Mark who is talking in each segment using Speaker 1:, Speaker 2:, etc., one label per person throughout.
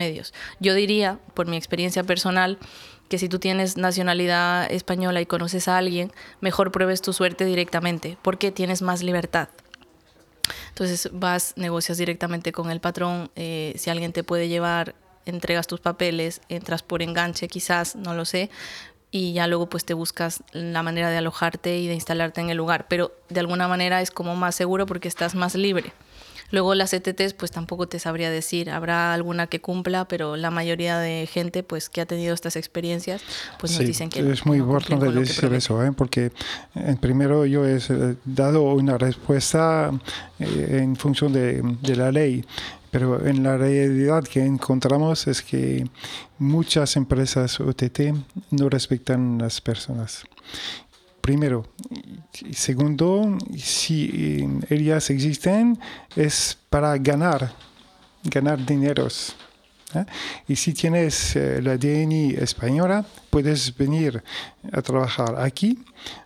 Speaker 1: medios. Yo diría, por mi experiencia personal, que si tú tienes nacionalidad española y conoces a alguien, mejor pruebes tu suerte directamente, porque tienes más libertad. Entonces vas, negocias directamente con el patrón, si alguien te puede llevar, entregas tus papeles, entras por enganche quizás, no lo sé, y ya luego pues te buscas la manera de alojarte y de instalarte en el lugar, pero de alguna manera es como más seguro porque estás más libre. Luego las ETTs pues tampoco te sabría decir, habrá alguna que cumpla, pero la mayoría de gente pues que ha tenido estas experiencias pues nos
Speaker 2: Sí,
Speaker 1: dicen que
Speaker 2: es muy
Speaker 1: no cumplen
Speaker 2: importante
Speaker 1: con lo que
Speaker 2: decir
Speaker 1: prometen.
Speaker 2: eso, porque primero yo he dado una respuesta en función de la ley, pero en la realidad que encontramos es que muchas empresas OTT no respetan las personas. Primero. Y segundo, si ellas existen es para ganar dineros. ¿Eh? Y si tienes la DNI española, puedes venir a trabajar aquí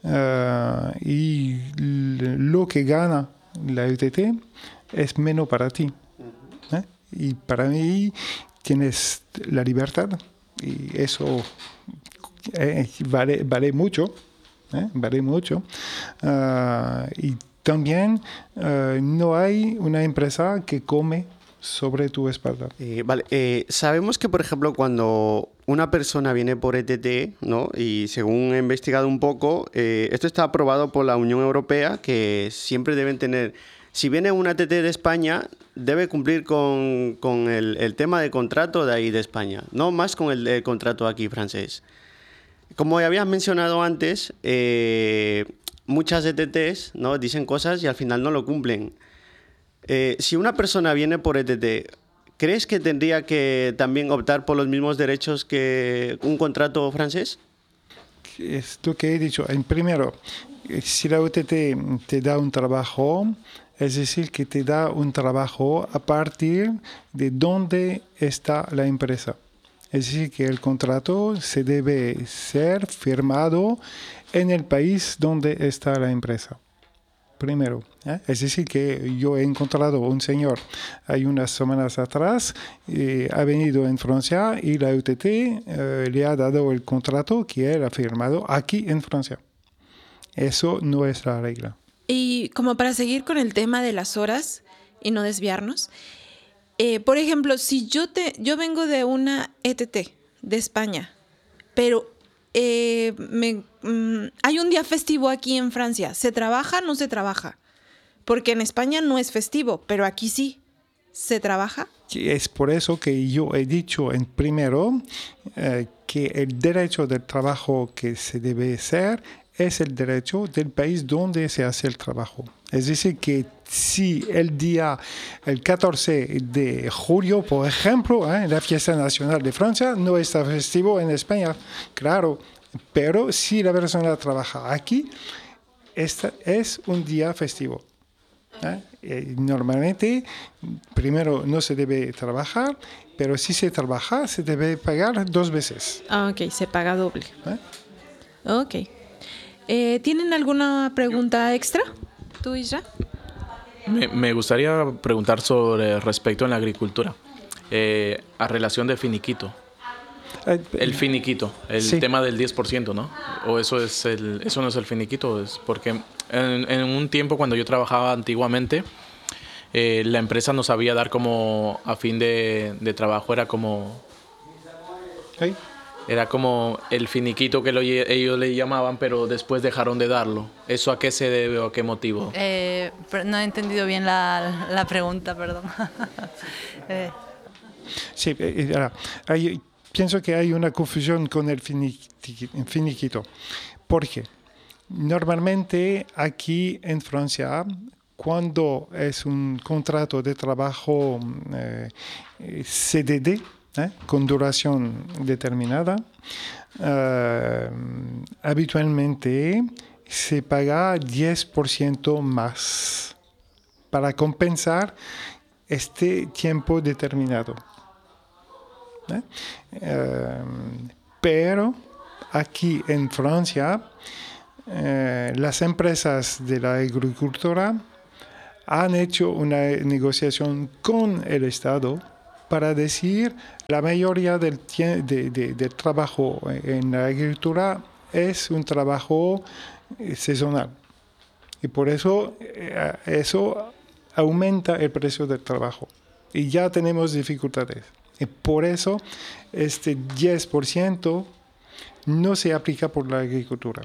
Speaker 2: y lo que gana la UTT es menos para ti. ¿Eh? Y para mí tienes la libertad y eso vale mucho. Vale mucho. Y también no hay una empresa que come sobre tu espalda.
Speaker 3: Vale, sabemos que, por ejemplo, cuando una persona viene por ETT, ¿no? Y según he investigado un poco, esto está aprobado por la Unión Europea, que siempre deben tener, si viene una ETT de España, debe cumplir con el tema de contrato de ahí de España, no más con el contrato aquí francés. Como ya habías mencionado antes, muchas ETTs, ¿no? Dicen cosas y al final no lo cumplen. Si una persona viene por ETT, ¿crees que tendría que también optar por los mismos derechos que un contrato francés?
Speaker 2: Esto que he dicho, en primero, si la OTT te da un trabajo, es decir, que te da un trabajo a partir de dónde está la empresa. Es decir, que el contrato se debe ser firmado en el país donde está la empresa. Primero, es decir, que yo he encontrado un señor hay unas semanas atrás, ha venido en Francia y la UTT le ha dado el contrato que él ha firmado aquí en Francia. Eso no es la regla.
Speaker 4: Y como para seguir con el tema de las horas y no desviarnos, por ejemplo, si yo vengo de una ETT de España, pero hay un día festivo aquí en Francia, ¿se trabaja o no se trabaja? Porque en España no es festivo, pero aquí sí. ¿Se trabaja?
Speaker 2: Es por eso que yo he dicho en primero que el derecho del trabajo que se debe hacer es el derecho del país donde se hace el trabajo. Es decir, que si el 14 de julio, por ejemplo, la fiesta nacional de Francia no está festivo en España, claro, pero si la persona trabaja aquí, este es un día festivo. Normalmente, primero no se debe trabajar, pero si se trabaja, se debe pagar 2 veces.
Speaker 4: Ok, se paga doble. Ok. ¿Tienen alguna pregunta extra? ¿Tú, Isra?
Speaker 5: Me gustaría preguntar sobre respecto en la agricultura, a relación de finiquito. El finiquito, el
Speaker 2: sí.
Speaker 5: tema del 10%, ¿no? ¿O eso no es el finiquito? Es porque en un tiempo cuando yo trabajaba antiguamente, la empresa nos sabía dar como a fin de trabajo, era como...
Speaker 2: ¿Sí?
Speaker 5: Era como el finiquito que ellos le llamaban, pero después dejaron de darlo. ¿Eso a qué se debe o a qué motivo?
Speaker 1: No he entendido bien la pregunta, perdón.
Speaker 2: Sí, pienso que hay una confusión con el finiquito. ¿Por qué? Normalmente aquí en Francia, cuando es un contrato de trabajo CDD, con duración determinada, habitualmente se paga 10% más para compensar este tiempo determinado. Pero aquí en Francia, las empresas de la agricultura han hecho una negociación con el Estado para decir la mayoría del trabajo en la agricultura es un trabajo sazonal. Y por eso eso aumenta el precio del trabajo. Y ya tenemos dificultades. Y por eso este 10% no se aplica por la agricultura.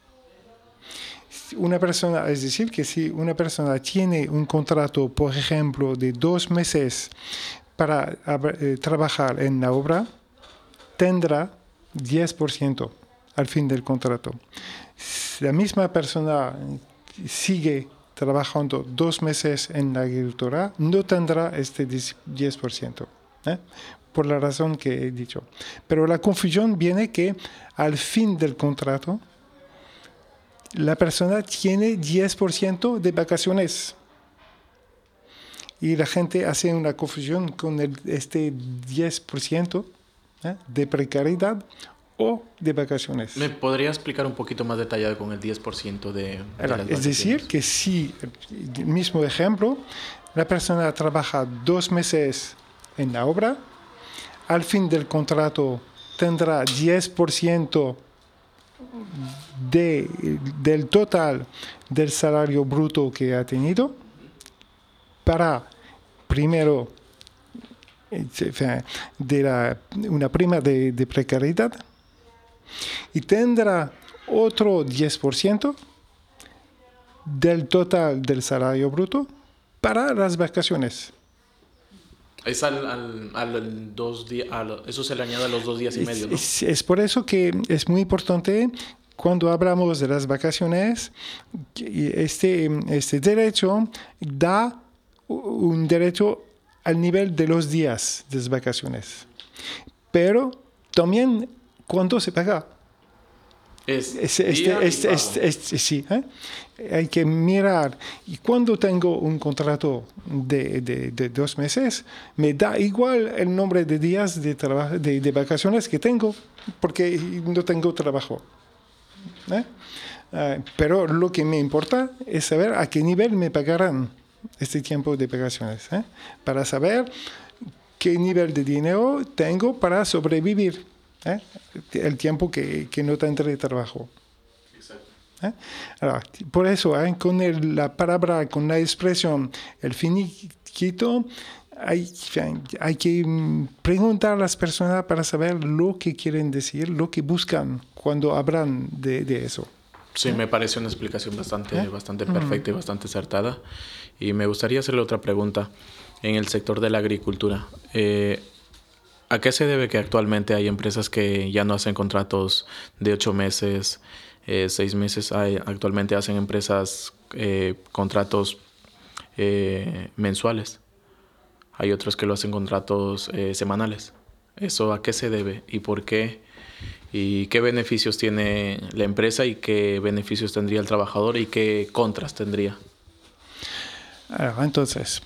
Speaker 2: Una persona, es decir, que si una persona tiene un contrato, por ejemplo, de 2 meses para trabajar en la obra, tendrá 10% al fin del contrato. Si la misma persona sigue trabajando 2 meses en la agricultura, no tendrá este 10%, por la razón que he dicho. Pero la confusión viene que al fin del contrato, la persona tiene 10% de vacaciones. Y la gente hace una confusión con este 10% de precariedad o de vacaciones.
Speaker 5: ¿Me podría explicar un poquito más detallado con el 10% de las vacaciones?
Speaker 2: Es decir, que si, el mismo ejemplo, la persona trabaja 2 meses en la obra, al fin del contrato tendrá 10% del total del salario bruto que ha tenido para, primero, una prima de precariedad, y tendrá otro 10% del total del salario bruto para las vacaciones.
Speaker 5: Es al 2 días, eso se le añade a los 2 días y medio, ¿no?
Speaker 2: Es por eso que es muy importante cuando hablamos de las vacaciones, este derecho da un derecho al nivel de los días de las vacaciones. Pero también cuando se paga. Sí, hay que mirar. Y cuando tengo un contrato de 2 meses, me da igual el nombre de días de vacaciones que tengo, porque no tengo trabajo. Pero lo que me importa es saber a qué nivel me pagarán este tiempo de vacaciones, para saber qué nivel de dinero tengo para sobrevivir. El tiempo que no tendré trabajo. Ahora, por eso, con la palabra, con la expresión, el finiquito, hay que preguntar a las personas para saber lo que quieren decir, lo que buscan cuando hablan de eso.
Speaker 5: Sí, me parece una explicación bastante perfecta y bastante acertada. Y me gustaría hacerle otra pregunta en el sector de la agricultura. ¿A qué se debe que actualmente hay empresas que ya no hacen contratos de 8 meses, 6 meses? Actualmente hacen empresas contratos mensuales. Hay otros que lo hacen contratos semanales. ¿Eso a qué se debe y por qué? ¿Y qué beneficios tiene la empresa y qué beneficios tendría el trabajador y qué contras tendría?
Speaker 2: Entonces,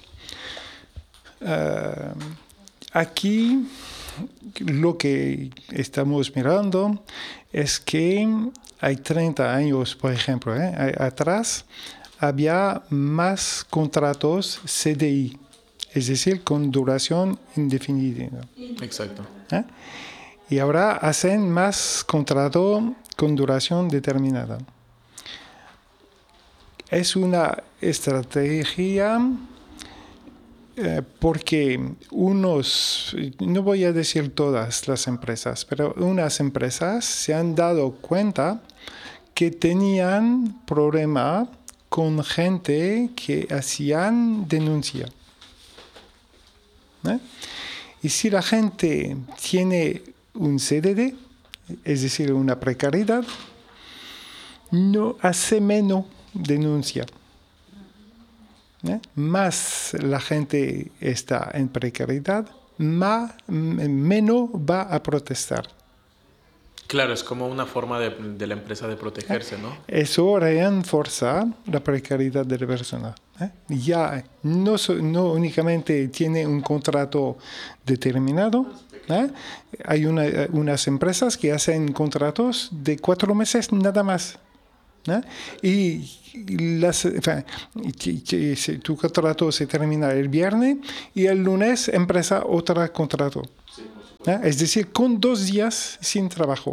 Speaker 2: aquí lo que estamos mirando es que hay 30 años, por ejemplo, atrás había más contratos CDI, es decir, con duración indefinida.
Speaker 5: Exacto.
Speaker 2: Y ahora hacen más contratos con duración determinada. Es una estrategia porque no voy a decir todas las empresas, pero unas empresas se han dado cuenta que tenían problema con gente que hacían denuncia. Y si la gente tiene un CDD, es decir, una precariedad, no hace menos denuncia. Más la gente está en precariedad, menos va a protestar.
Speaker 5: Claro, es como una forma de la empresa de protegerse, ¿no?
Speaker 2: Eso refuerza la precariedad de la persona. Ya no únicamente tiene un contrato determinado. Hay unas empresas que hacen contratos de 4 meses nada más. Y tu contrato se termina el viernes y el lunes empieza otro contrato. Es decir, con 2 días sin trabajo.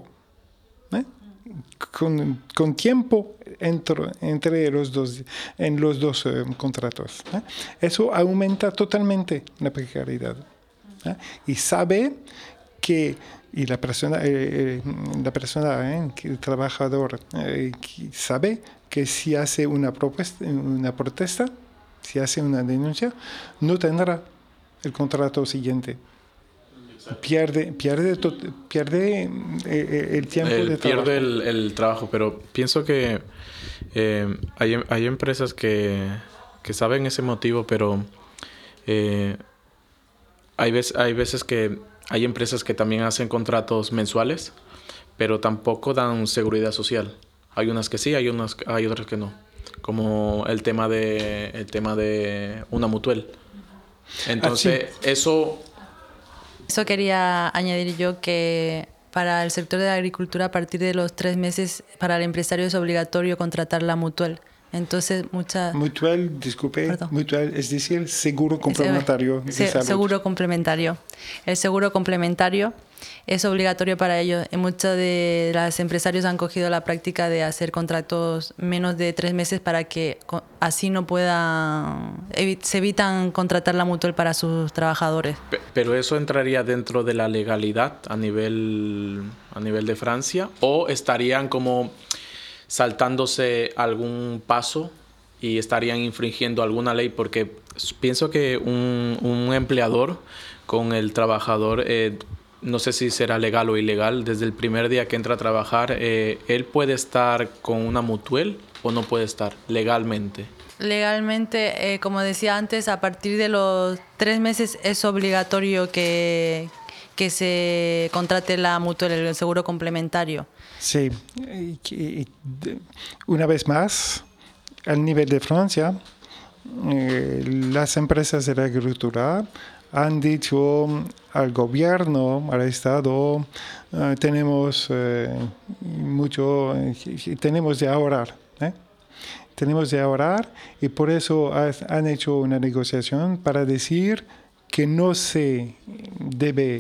Speaker 2: Con tiempo entre los dos, en los dos contratos. Eso aumenta totalmente la precariedad. Y sabe que la persona, el trabajador, sabe que si hace una protesta, si hace una denuncia, no tendrá el contrato siguiente. Pierde el tiempo de trabajo.
Speaker 5: Pierde el trabajo, pero pienso que hay empresas que saben ese motivo, pero hay veces que hay empresas que también hacen contratos mensuales, pero tampoco dan seguridad social. Hay unas que sí, hay otras que no. Como el tema de una mutual. Entonces, Eso quería añadir yo, que para el sector de la agricultura, a partir de los 3 meses, para el empresario es obligatorio contratar la mutual. Entonces,
Speaker 2: mutual, es decir, seguro complementario de salud.
Speaker 1: Seguro complementario. El seguro complementario es obligatorio para ellos. Muchos de los empresarios han cogido la práctica de hacer contratos menos de 3 meses para que así no se evitan contratar la mutual para sus trabajadores. Pero eso entraría dentro de la legalidad a nivel de Francia, o estarían como saltándose algún paso y estarían infringiendo alguna ley, porque pienso que un empleador con el trabajador, no sé si será legal o ilegal, desde el primer día que entra a trabajar, él puede estar con una mutual o no puede estar legalmente. Legalmente, como decía antes, a partir de los 3 meses es obligatorio que se contrate la mutual, el seguro complementario.
Speaker 2: Sí, una vez más, al nivel de Francia, las empresas de la agricultura han dicho al gobierno, al Estado, tenemos de ahorrar. Tenemos de ahorrar, y por eso han hecho una negociación para decir que no se debe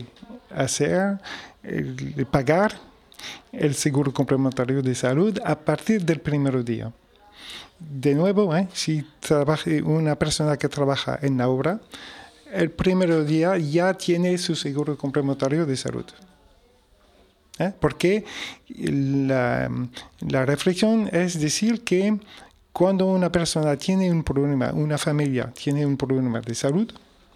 Speaker 2: pagar el seguro complementario de salud a partir del primer día. De nuevo, si trabaja una persona que trabaja en la obra, el primer día ya tiene su seguro complementario de salud. Porque la reflexión es decir que cuando una persona tiene un problema, una familia tiene un problema de salud,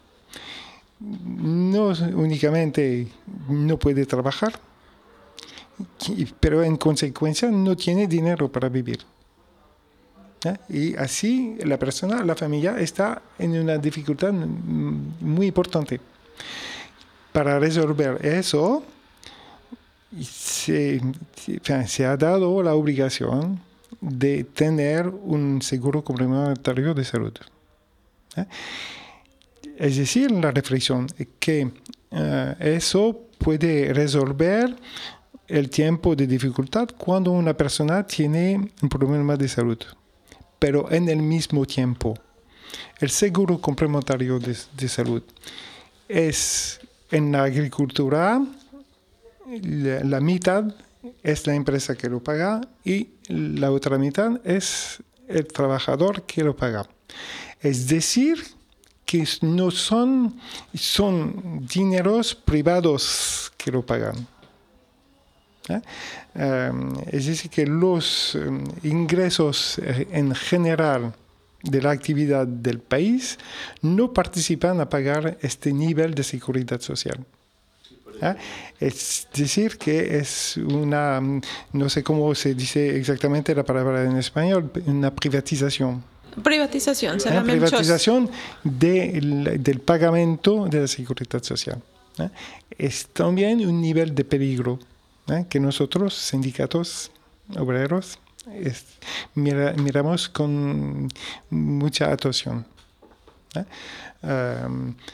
Speaker 2: no únicamente no puede trabajar, pero en consecuencia no tiene dinero para vivir. Y así la familia está en una dificultad muy importante. Para resolver eso, se ha dado la obligación de tener un seguro complementario de salud. Es decir, la reflexión es que eso puede resolver el tiempo de dificultad cuando una persona tiene un problema de salud. Pero en el mismo tiempo, el seguro complementario de salud es en la agricultura, la mitad es la empresa que lo paga y la otra mitad es el trabajador que lo paga. Es decir, que no son dineros privados que lo pagan. Es decir, que los ingresos en general de la actividad del país no participan a pagar este nivel de seguridad social. Es decir, que es no sé cómo se dice exactamente la palabra en español, una privatización.
Speaker 4: Privatización,
Speaker 2: del pagamento de la seguridad social. Es también un nivel de peligro que nosotros, sindicatos obreros, miramos con mucha atención.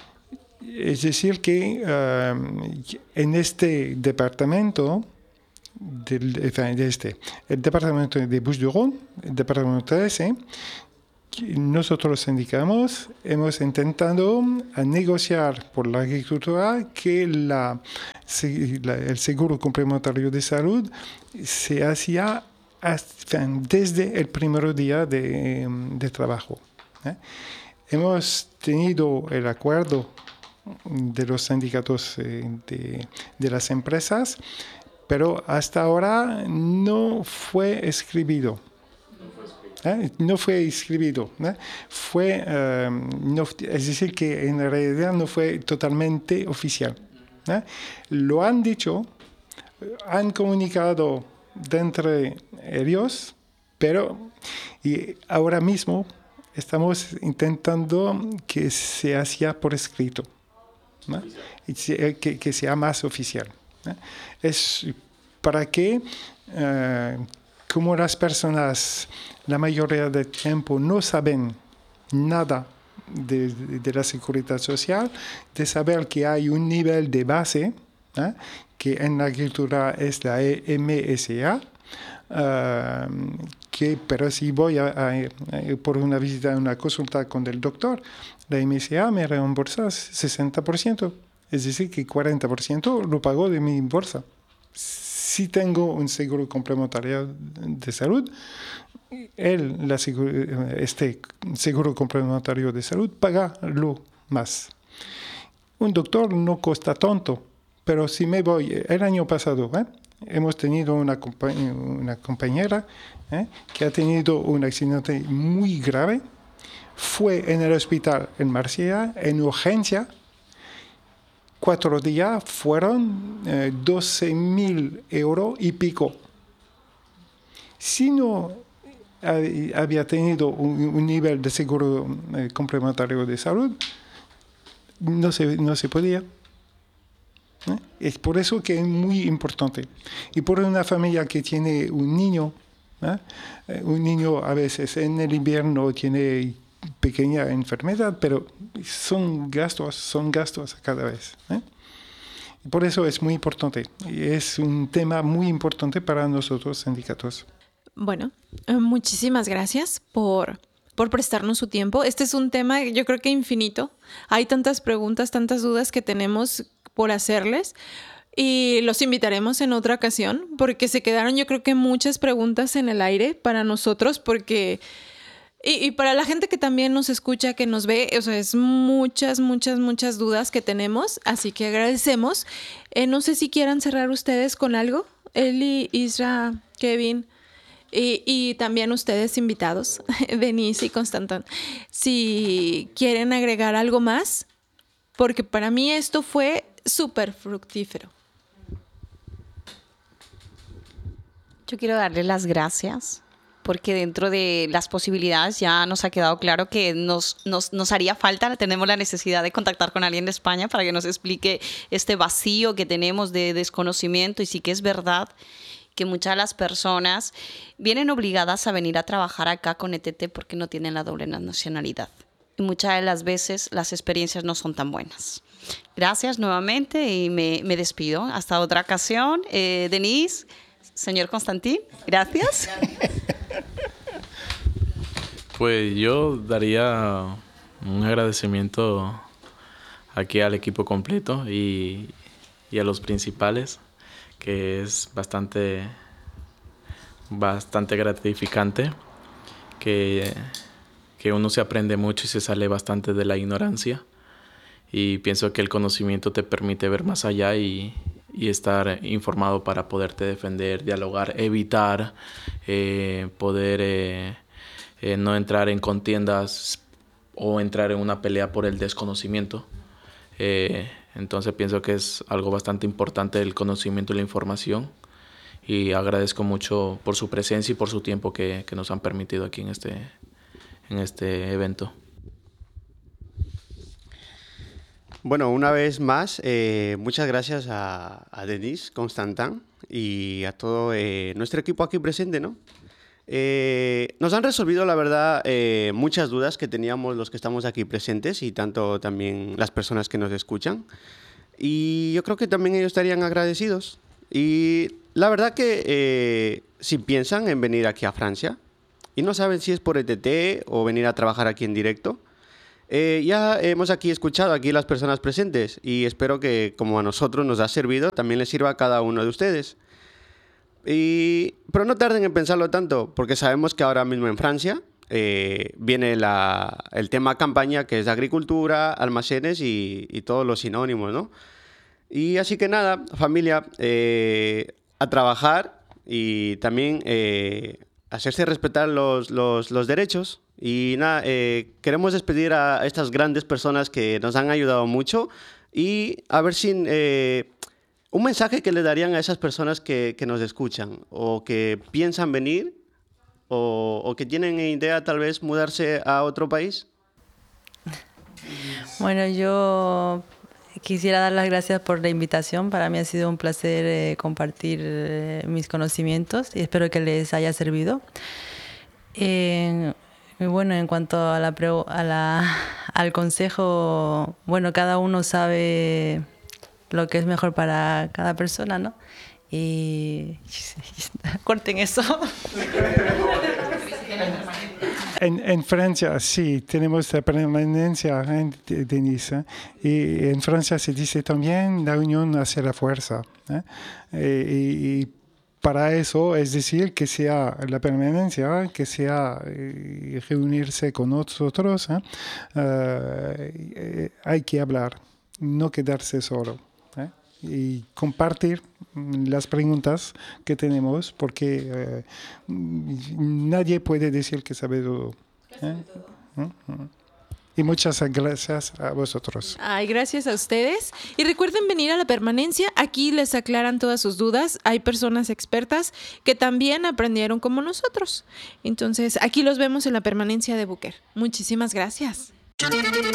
Speaker 2: Es decir, que en este departamento el departamento de Bouches-du-Rhône, el departamento 13, nosotros los sindicatos hemos intentado negociar por la agricultura que el seguro complementario de salud se hacía desde el primer día de trabajo. Hemos tenido el acuerdo de los sindicatos de las empresas, pero hasta ahora no fue escrito. No fue escrito. Es decir, que en realidad no fue totalmente oficial. Lo han dicho, han comunicado entre ellos, pero y ahora mismo estamos intentando que se hacía por escrito, ¿no? Que sea más oficial. Es para que, como las personas la mayoría del tiempo no saben nada de la seguridad social, de saber que hay un nivel de base, que en la agricultura es la MSA, pero si voy por una visita, una consulta con el doctor, la MSA me reembolsa 60%, es decir, que 40% lo pago de mi bolsa. Si tengo un seguro complementario de salud, este seguro complementario de salud paga lo más. Un doctor no cuesta tanto, pero si me voy, el año pasado, hemos tenido una compañera que ha tenido un accidente muy grave, fue en el hospital en Marsella, en urgencia. 4 días fueron 12.000 euros y pico. Si no había tenido un nivel de seguro complementario de salud, no se podía. Es por eso que es muy importante. Y por una familia que tiene un niño a veces en el invierno tiene pequeña enfermedad, pero son gastos cada vez. Por eso es muy importante. Es un tema muy importante para nosotros, sindicatos.
Speaker 4: Bueno, muchísimas gracias por prestarnos su tiempo. Este es un tema, yo creo que infinito. Hay tantas preguntas, tantas dudas que tenemos por hacerles. Y los invitaremos en otra ocasión porque se quedaron, yo creo que muchas preguntas en el aire para nosotros porque... Y para la gente que también nos escucha, que nos ve, o sea, es muchas dudas que tenemos, así que agradecemos. No sé si quieran cerrar ustedes con algo, Eli, Isra, Kevin, y también ustedes invitados, Denise y Constantin, si quieren agregar algo más, porque para mí esto fue súper fructífero.
Speaker 6: Yo quiero darle las gracias porque dentro de las posibilidades ya nos ha quedado claro que nos haría falta, tenemos la necesidad de contactar con alguien de España para que nos explique este vacío que tenemos de desconocimiento. Y sí que es verdad que muchas de las personas vienen obligadas a venir a trabajar acá con ETT porque no tienen la doble nacionalidad. Y muchas de las veces las experiencias no son tan buenas. Gracias nuevamente y me despido. Hasta otra ocasión. Denise, señor Constantin, gracias.
Speaker 5: Pues yo daría un agradecimiento aquí al equipo completo y a los principales, que es bastante gratificante, que uno se aprende mucho y se sale bastante de la ignorancia. Y pienso que el conocimiento te permite ver más allá y estar informado para poderte defender, dialogar, evitar, poder no entrar en contiendas o entrar en una pelea por el desconocimiento. Entonces pienso que es algo bastante importante el conocimiento y la información. Y agradezco mucho por su presencia y por su tiempo que nos han permitido aquí en este evento.
Speaker 3: Bueno, una vez más, muchas gracias a Denise, Constantin y a todo nuestro equipo aquí presente, ¿no? Nos han resolvido, la verdad, muchas dudas que teníamos los que estamos aquí presentes y tanto también las personas que nos escuchan. Y yo creo que también ellos estarían agradecidos. Y La verdad que si piensan en venir aquí a Francia y no saben si es por ETT o venir a trabajar aquí en directo, ya hemos aquí escuchado aquí las personas presentes y espero que como a nosotros nos ha servido, también les sirva a cada uno de ustedes. Pero no tarden en pensarlo tanto, porque sabemos que ahora mismo en Francia viene el tema campaña, que es de agricultura, almacenes y todos los sinónimos, ¿no? Y así que nada, familia, a trabajar y también hacerse respetar los derechos. Y nada, queremos despedir a estas grandes personas que nos han ayudado mucho y a ver si un mensaje que le darían a esas personas que nos escuchan o que piensan venir o que tienen idea tal vez mudarse a otro país.
Speaker 7: Bueno, yo quisiera dar las gracias por la invitación. Para mí ha sido un placer compartir mis conocimientos y espero que les haya servido. Y bueno, en cuanto a al consejo, bueno, cada uno sabe lo que es mejor para cada persona, ¿no? Y corten eso.
Speaker 2: En Francia sí, tenemos la permanencia, Denise. Y en Francia se dice también la unión hace la fuerza. Y para eso, es decir, que sea la permanencia, que sea reunirse con nosotros, hay que hablar, no quedarse solo. Y compartir las preguntas que tenemos, porque nadie puede decir que sabe todo. Y muchas gracias a vosotros.
Speaker 4: Ay, gracias a ustedes. Y recuerden venir a la permanencia. Aquí les aclaran todas sus dudas. Hay personas expertas que también aprendieron como nosotros. Entonces, aquí los vemos en la permanencia de Búquer. Muchísimas gracias.